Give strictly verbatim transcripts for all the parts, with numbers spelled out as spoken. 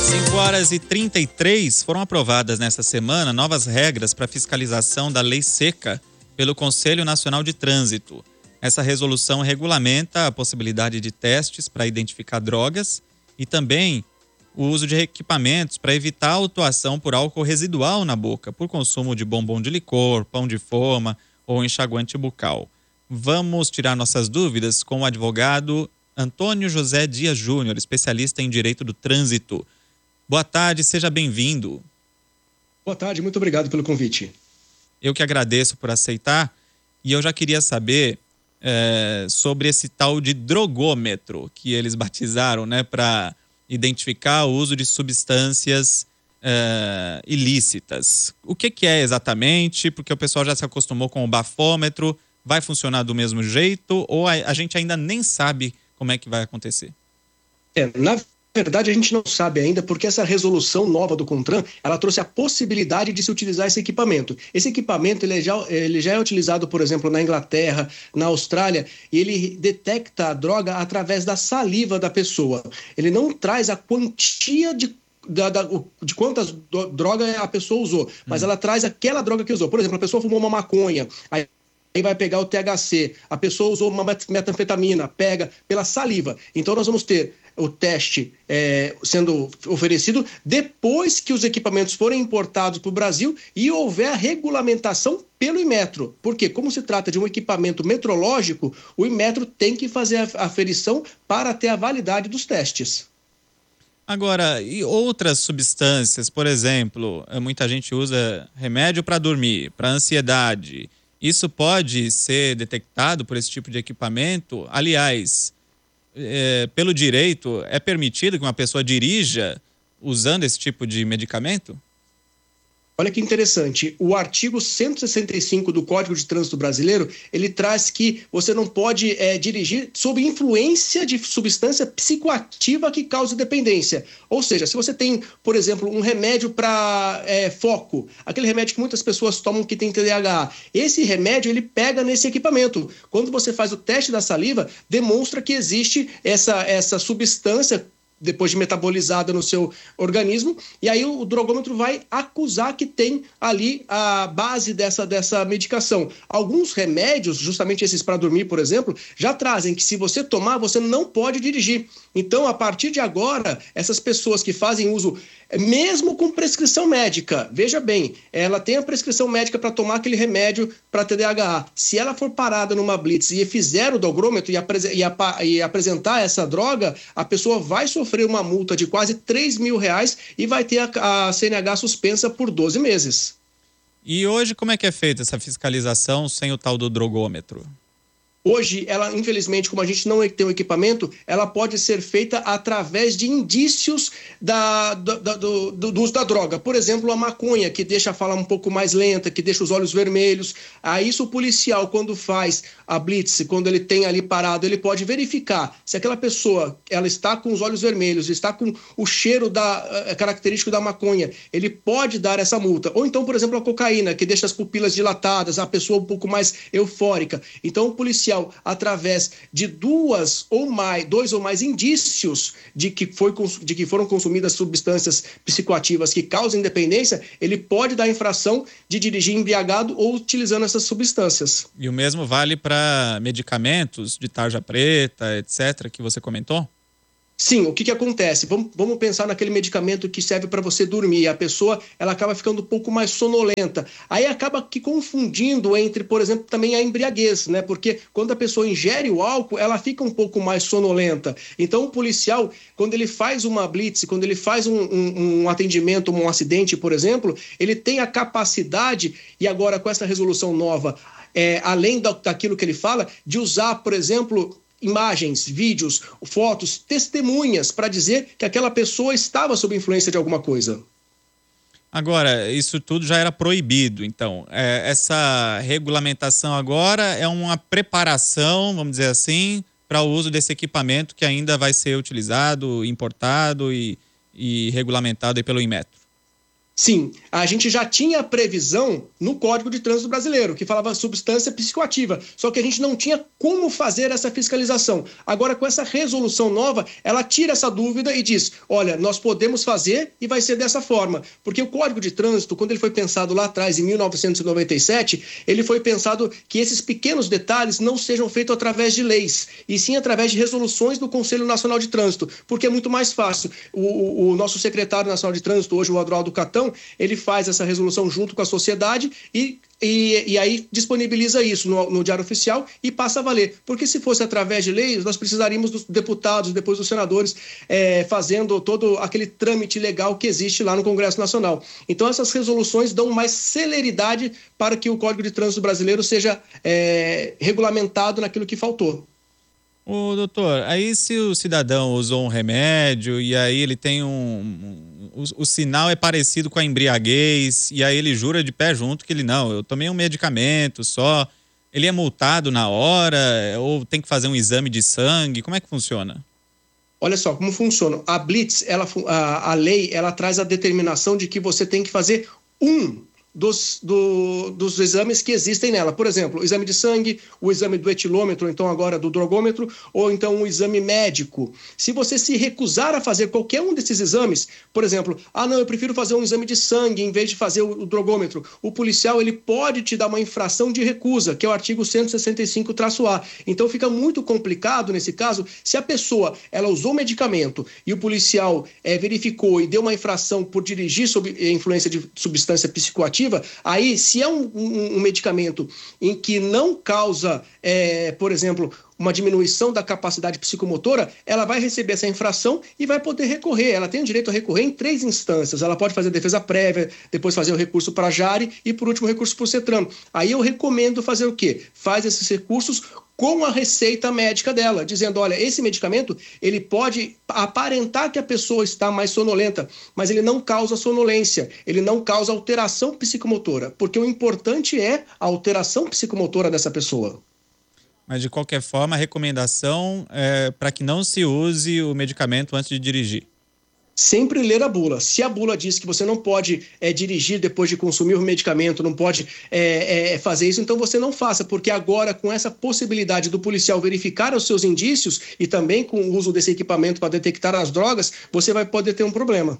cinco horas e trinta e três, foram aprovadas nesta semana novas regras para fiscalização da lei seca pelo Conselho Nacional de Trânsito. Essa resolução regulamenta a possibilidade de testes para identificar drogas e também o uso de equipamentos para evitar a autuação por álcool residual na boca, por consumo de bombom de licor, pão de forma ou enxaguante bucal. Vamos tirar nossas dúvidas com o advogado Antônio José Dias Júnior, especialista em Direito do Trânsito. Boa tarde, seja bem-vindo. Boa tarde, muito obrigado pelo convite. Eu que agradeço por aceitar e eu já queria saber é, sobre esse tal de drogômetro que eles batizaram, né, para identificar o uso de substâncias é, ilícitas. O que, que é exatamente? Porque o pessoal já se acostumou com o bafômetro. Vai funcionar do mesmo jeito ou a, a gente ainda nem sabe como é que vai acontecer? É, na verdade, a gente não sabe ainda, porque essa resolução nova do CONTRAN, ela trouxe a possibilidade de se utilizar esse equipamento. Esse equipamento, ele já, ele já é utilizado, por exemplo, na Inglaterra, na Austrália, e ele detecta a droga através da saliva da pessoa. Ele não traz a quantia de Da, da, de quantas do, drogas a pessoa usou, mas hum. ela traz aquela droga que usou. Por exemplo, a pessoa fumou uma maconha, aí Aí vai pegar o T H C, a pessoa usou uma metanfetamina, pega pela saliva. Então nós vamos ter o teste é, sendo oferecido depois que os equipamentos forem importados para o Brasil e houver a regulamentação pelo Inmetro. Porque como se trata de um equipamento metrológico, o Inmetro tem que fazer a aferição para ter a validade dos testes. Agora, e outras substâncias? Por exemplo, muita gente usa remédio para dormir, para ansiedade. Isso pode ser detectado por esse tipo de equipamento? Aliás, é, pelo direito, é permitido que uma pessoa dirija usando esse tipo de medicamento? Olha que interessante, o artigo cento e sessenta e cinco do Código de Trânsito Brasileiro, ele traz que você não pode é, dirigir sob influência de substância psicoativa que cause dependência. Ou seja, se você tem, por exemplo, um remédio para é, foco, aquele remédio que muitas pessoas tomam que tem T D A H, esse remédio ele pega nesse equipamento. Quando você faz o teste da saliva, demonstra que existe essa, essa substância depois de metabolizada no seu organismo, e aí o drogômetro vai acusar que tem ali a base dessa, dessa medicação. Alguns remédios, justamente esses para dormir, por exemplo, já trazem que se você tomar, você não pode dirigir. Então, a partir de agora, essas pessoas que fazem uso, mesmo com prescrição médica, veja bem, ela tem a prescrição médica para tomar aquele remédio para T D A H. Se ela for parada numa blitz e fizer o drogômetro e, apres- e, ap- e apresentar essa droga, a pessoa vai sofrer uma multa de quase três mil reais e vai ter a, a C N H suspensa por doze meses. E hoje como é que é feita essa fiscalização sem o tal do drogômetro? Hoje, ela, infelizmente, como a gente não tem o equipamento, ela pode ser feita através de indícios da, da, da, do, do uso da droga. Por exemplo, a maconha, que deixa a fala um pouco mais lenta, que deixa os olhos vermelhos. A isso o policial, quando faz a blitz, quando ele tem ali parado, ele pode verificar se aquela pessoa ela está com os olhos vermelhos, está com o cheiro da, uh, característico da maconha, ele pode dar essa multa. Ou então, por exemplo, a cocaína, que deixa as pupilas dilatadas, a pessoa um pouco mais eufórica. Então, o policial, através de duas ou mais, dois ou mais indícios de que, foi, de que foram consumidas substâncias psicoativas que causam dependência, ele pode dar infração de dirigir embriagado ou utilizando essas substâncias. E o mesmo vale para medicamentos de tarja preta, etcétera, que você comentou? Sim, o que que acontece? Vamos, vamos pensar naquele medicamento que serve para você dormir. A pessoa, ela acaba ficando um pouco mais sonolenta. Aí acaba que confundindo entre, por exemplo, também a embriaguez, né? Porque quando a pessoa ingere o álcool, ela fica um pouco mais sonolenta. Então, o policial, quando ele faz uma blitz, quando ele faz um, um, um atendimento, um acidente, por exemplo, ele tem a capacidade, e agora com essa resolução nova, é, além da, daquilo que ele fala, de usar, por exemplo, imagens, vídeos, fotos, testemunhas para dizer que aquela pessoa estava sob influência de alguma coisa. Agora, isso tudo já era proibido, então. É, essa regulamentação agora é uma preparação, vamos dizer assim, para o uso desse equipamento que ainda vai ser utilizado, importado e, e regulamentado aí pelo Inmetro. Sim, a gente já tinha a previsão no Código de Trânsito Brasileiro, que falava substância psicoativa, só que a gente não tinha como fazer essa fiscalização. Agora, com essa resolução nova, ela tira essa dúvida e diz, olha, nós podemos fazer e vai ser dessa forma. Porque o Código de Trânsito, quando ele foi pensado lá atrás, em mil novecentos e noventa e sete, ele foi pensado que esses pequenos detalhes não sejam feitos através de leis, e sim através de resoluções do Conselho Nacional de Trânsito, porque é muito mais fácil. O, o, o nosso secretário nacional de Trânsito, hoje o Adroaldo Catão, ele faz essa resolução junto com a sociedade e, e, e aí disponibiliza isso no, no Diário Oficial e passa a valer. Porque se fosse através de leis, nós precisaríamos dos deputados, depois dos senadores, é, fazendo todo aquele trâmite legal que existe lá no Congresso Nacional. Então essas resoluções dão mais celeridade para que o Código de Trânsito Brasileiro seja é, regulamentado naquilo que faltou. Ô, doutor, aí se o cidadão usou um remédio e aí ele tem um... um o, o sinal é parecido com a embriaguez e aí ele jura de pé junto que ele não, eu tomei um medicamento só, ele é multado na hora ou tem que fazer um exame de sangue, como é que funciona? Olha só como funciona. A Blitz, ela, a, a lei, ela traz a determinação de que você tem que fazer um Dos, do, dos exames que existem nela. Por exemplo, o exame de sangue, o exame do etilômetro, então agora do drogômetro, ou então um exame médico. Se você se recusar a fazer qualquer um desses exames, por exemplo, ah não, eu prefiro fazer um exame de sangue em vez de fazer o, o drogômetro, o policial ele pode te dar uma infração de recusa, que é o artigo cento e sessenta e cinco traço A. Então fica muito complicado nesse caso, se a pessoa ela usou medicamento e o policial é, verificou e deu uma infração por dirigir sob influência de substância psicoativa, aí, se é um, um, um medicamento em que não causa, é, por exemplo, uma diminuição da capacidade psicomotora, ela vai receber essa infração e vai poder recorrer. Ela tem o direito a recorrer em três instâncias. Ela pode fazer defesa prévia, depois fazer o recurso para a Jari e, por último, o recurso para o CETRAN. Aí eu recomendo fazer o quê? Faz esses recursos com a receita médica dela, dizendo, olha, esse medicamento, ele pode aparentar que a pessoa está mais sonolenta, mas ele não causa sonolência, ele não causa alteração psicomotora, porque o importante é a alteração psicomotora dessa pessoa. Mas, de qualquer forma, a recomendação é para que não se use o medicamento antes de dirigir. Sempre ler a bula. Se a bula diz que você não pode é, dirigir depois de consumir o medicamento, não pode é, é, fazer isso, então você não faça, porque agora com essa possibilidade do policial verificar os seus indícios e também com o uso desse equipamento para detectar as drogas, você vai poder ter um problema.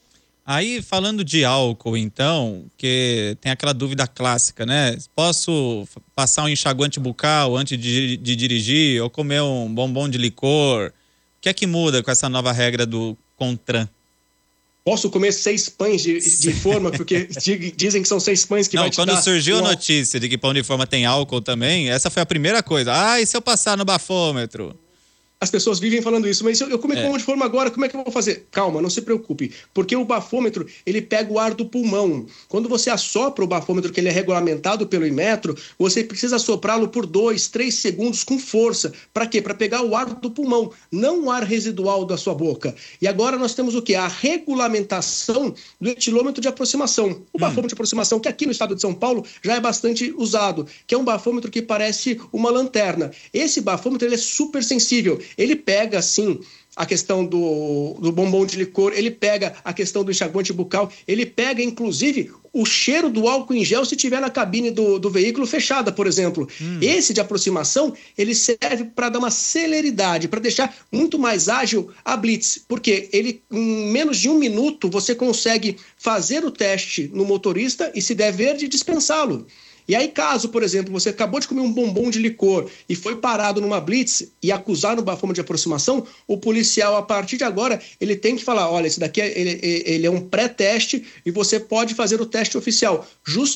Aí, falando de álcool, então, que tem aquela dúvida clássica, né? Posso passar um enxaguante bucal antes de, de dirigir ou comer um bombom de licor? O que é que muda com essa nova regra do CONTRAN? Posso comer seis pães de, de forma, porque dizem que são seis pães que não, vai te dar... Não, quando surgiu um... a notícia de que pão de forma tem álcool também, essa foi a primeira coisa. Ah, e se eu passar no bafômetro? As pessoas vivem falando isso, mas se eu comer é. pão de forma agora, como é que eu vou fazer? Calma, não se preocupe, porque o bafômetro, ele pega o ar do pulmão. Quando você assopra o bafômetro, que ele é regulamentado pelo Inmetro, você precisa assoprá-lo por dois, três segundos com força. Para quê? Para pegar o ar do pulmão, não o ar residual da sua boca. E agora nós temos o quê? A regulamentação do etilômetro de aproximação. O bafômetro hum. de aproximação, que aqui no estado de São Paulo já é bastante usado, que é um bafômetro que parece uma lanterna. Esse bafômetro, ele é super sensível. Ele pega, assim, a questão do, do bombom de licor, ele pega a questão do enxaguante bucal, ele pega, inclusive, o cheiro do álcool em gel se tiver na cabine do, do veículo fechada, por exemplo. Hum. Esse de aproximação, ele serve para dar uma celeridade, para deixar muito mais ágil a Blitz, porque ele, em menos de um minuto, você consegue fazer o teste no motorista e, se der verde, dispensá-lo. E aí, caso, por exemplo, você acabou de comer um bombom de licor e foi parado numa blitz e acusar no bafômetro de aproximação, o policial, a partir de agora, ele tem que falar, olha, esse daqui é, ele, ele é um pré-teste e você pode fazer o teste oficial, justamente